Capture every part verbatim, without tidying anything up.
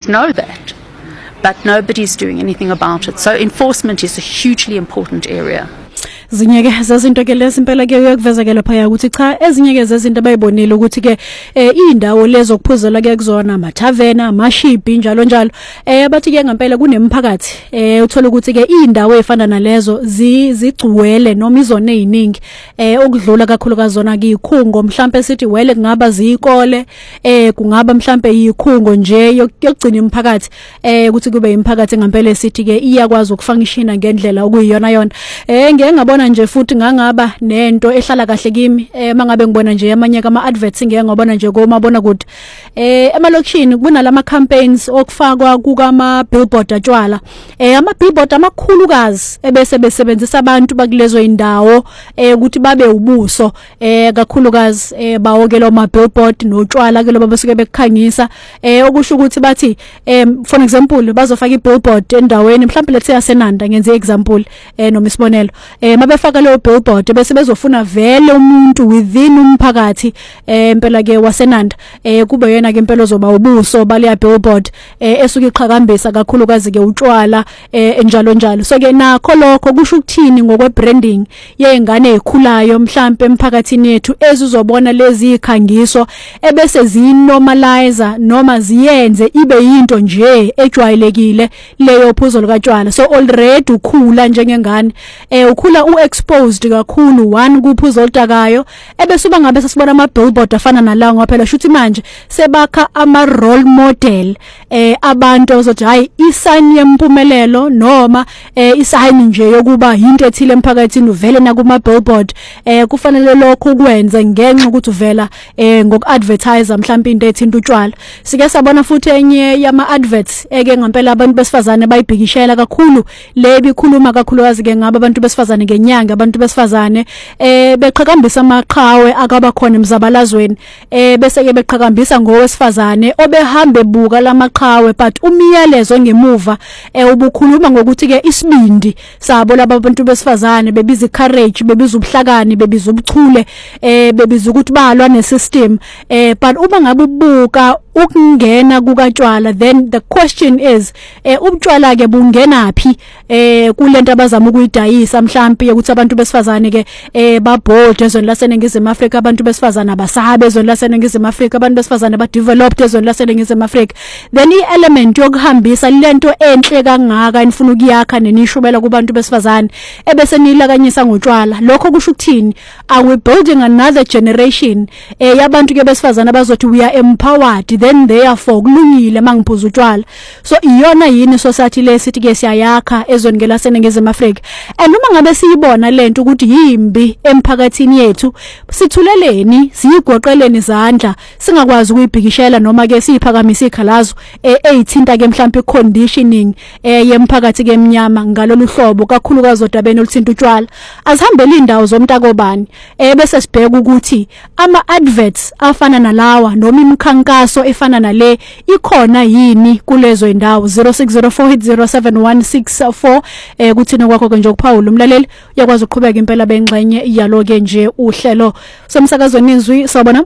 know that, but nobody's doing anything about it. So enforcement is a hugely important area. Zinyeke zazinto ke lesimpela ke uyakuvezekela phaya ukuthi cha ezinyeke zezinto bayibonile ukuthi ke indawo lezo kuphuzela ke kuzona amathavena amashipi njalo njalo eh bathi ke ngempela kunemphakathi eh uthola ukuthi ke indawo ezifana nalezo zigcuwele noma izona eziningi eh okudlula kakhulu kazona ke ikhungo mhlambe sithi wele kungaba zikole eh kungaba mhlambe ikhungo nje yokugcina imphakathi eh ukuthi kube imphakathi ngempela sithi ke iyakwazi ukufunctiona ngendlela okuyiyona yona eh ngeke ngabona nje futhi ngangaba nento ehlala kahle kimi eh mangabe ngibona nje amanye kama adverts ngeke ngabona nje komabona kude eh emalokishini kunalama campaigns okufakwa kukama billboard atshwala eh ama billboard amakhulukazi ebese besebenzisa abantu bakulezo indawo eh ukuthi babe ubuso eh kakhulukazi eh bawokela ama billboard notshwala ke loba basuke bekukhangisa eh okusho ukuthi bathi eh for example bazofaka ibillboard endaweni mhlawumbe lethe yasenanda ngenze example eh noma isibonelo eh mabefaka leyo billboard bese bezofuna vele umuntu within umphakathi eh impela ke wasenanda eh kube yena ke impela ozoba ubuso bale billboard eh esuke iqhakambisa kakhulukazi ke utshwala eh njalo njalo so ke nakho lokho kusho ukuthini ngokwe branding yezingane ezikhulayo mhlambe emphakathini yethu ezizobona lezi ikhangiso ebese zinormalizer noma ziyenze ibe yinto nje ejwayelekile leyo phuzo likatshwala so already ukhula njengengane eh ukhula uexposed kakhulu one kuphuzo olutakayo ebese uba ngabe sesibona ama billboard afana nalawo ngaphela shuthi manje sebakha ama role model eh abantu ozothi hayi isign yempumelelo noma eh isign nje yokuba into ethile emphakathini uvele na kuma billboard eh kufanele lokho ukwenze ngenxa ukuthi uvela eh ngokuadvertise mhlawumbe into ethinta utshwala sike sabona futhi enye yama adverts eke ngempela abantu besifazane bayibhikishela kakhulu lebi khuluma kakhulukazi ke ngaba abantu besifazane ngenyanga abantu besifazane eh beqhakambisa amaqhawe akaba khona emzabalazweni eh bese ke beqhakambisa ngowesifazane obehambe buka lamaqhawe but umiyalezo ngemuva eh ubukhuluma ngokuthi ke isibindi sabo labantu besifazane bebiza courage bebiza ubuhlakani bebiza ubuchule eh bebiza ukuthi balwa nesystem eh but uma ngabe ubuka ukungena kukatshwala then the question is eh ubutshwala ke bungena phi eh kulento abazama ukuyidayisa mhlawumbe ukuthi abantu besifazane ke eh babhode ezweni laseNingizimu Afrika abantu besifazane abasabe ezweni laseNingizimu Afrika abantu besifazane ba developed ezweni laseNingizimu Afrika then i element yokuhambisa lento enhle kangaka inifuna ukuyakha nenishubela kubantu besifazane ebese nilakanyisa ngotshwala lokho kusho ukuthini are we building another generation eh yabantu ke besifazane abazothi we are empowered then therefore kulungile mangiphuza utshwala so iyona yini society lesithi ke siyayakha ezweni ke laseNingizimu Afrika and uma ngabe siyibona lento ukuthi yimbi emphakathini yethu sithuleleni siyigoqeleni izandla singakwazi ukuyibhikishela noma ke siyiphakamisa ikhalazo ezithinta ke mhlawumbe conditioning yemphakathi ke eminyama ngalolu hlobo kakhulukazi odabeni oluthinta utshwala azihambele indawo zomntakobani ebese sibheka ukuthi ama adverts afana nalawa noma imikhankaso efana nale ikhona yini kulezo indawo zero six zero four eight zero seven one six four eh kuthina kwakho ke nje ukuphawula umlaleli uyakwazi ukuqhubeka impela bengxenye iyaloke nje uhlelo somsakazweni izwi sabona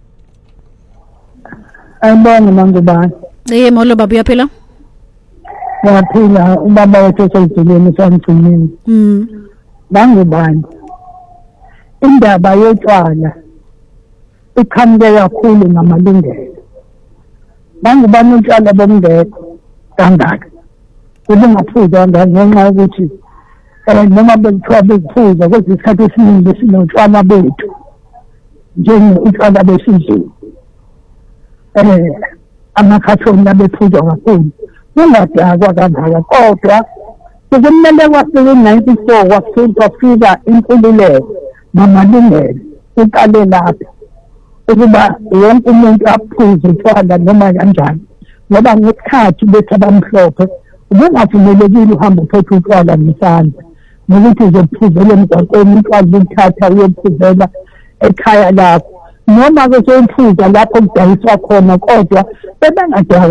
ayibona mangubani eh molo baba uyaphila yaphila ubaba wethu esedileni samgcinini mm mangubani indaba yotshwala iqhamuke kakhulu ngamalungelo mangubani utshwala bomngekho kangaka kubungaphuza ngenxa yokuthi eh noma bekuthiwa bekuphuza kodwa isikhathi esiningi sinotshwala bethu njenge utshwala besizulu eh amakhathoni abephuza kakhulu kungadakwa kangaka kodwa sekumele kwafika ninety-four kwafika inkululeko namalungelo uqale lapho ukuba wonke umuntu aphuze utshwala noma kanjani ngoba ngesikhathi bethi abamhlophe ubungavumelekile uhamba uphethe utshwala ngesandla nokuthi uzophuzela emgwaqweni ukwazi ukuthatha uyophuzela ekhaya lakho noma ke seyiphuza lapho kudayiswa khona kodwa bebangadakwa